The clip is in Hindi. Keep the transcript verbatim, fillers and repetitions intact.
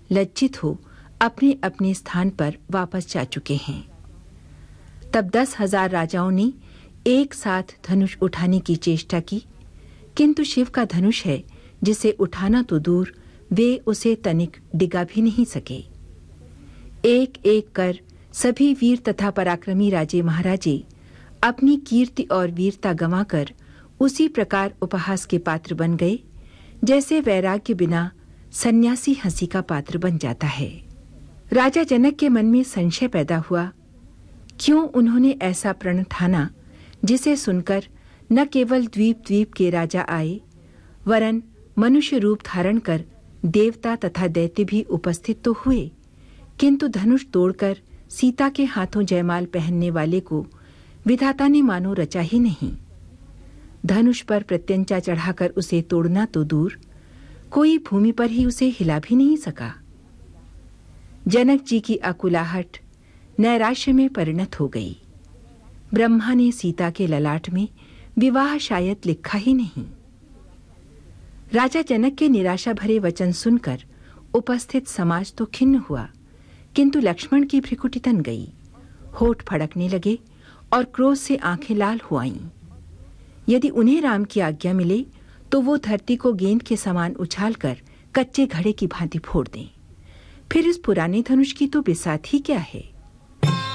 लज्जित हो अपने अपने स्थान पर वापस जा चुके हैं। तब दस हजार राजाओं ने एक साथ धनुष उठाने की चेष्टा की, किंतु शिव का धनुष है जिसे उठाना तो दूर, वे उसे तनिक डिगा भी नहीं सके। एक एक कर सभी वीर तथा पराक्रमी राजे महाराजे अपनी कीर्ति और वीरता गंवाकर उसी प्रकार उपहास के पात्र बन गए जैसे वैराग्य बिना सन्यासी हंसी का पात्र बन जाता है। राजा जनक के मन में संशय पैदा हुआ, क्यों उन्होंने ऐसा प्रण ठाना जिसे सुनकर न केवल द्वीप द्वीप के राजा आए, वरन मनुष्य रूप धारण कर देवता तथा दैत्य भी उपस्थित तो हुए, किंतु धनुष तोड़कर सीता के हाथों जयमाल पहनने वाले को विधाता ने मानो रचा ही नहीं। धनुष पर प्रत्यंचा चढ़ाकर उसे तोड़ना तो दूर, कोई भूमि पर ही उसे हिला भी नहीं सका। जनक जी की आकुलाहट नैराश्य में परिणत हो गई। ब्रह्मा ने सीता के ललाट में विवाह शायद लिखा ही नहीं। राजा जनक के निराशा भरे वचन सुनकर उपस्थित समाज तो खिन्न हुआ, किंतु लक्ष्मण की भ्रिकुटी तन गई, होठ फड़कने लगे और क्रोध से आंखें लाल हो आईं। यदि उन्हें राम की आज्ञा मिले तो वो धरती को गेंद के समान उछालकर कच्चे घड़े की भांति फोड़ दें। फिर इस पुराने धनुष की तो बिसात ही क्या है।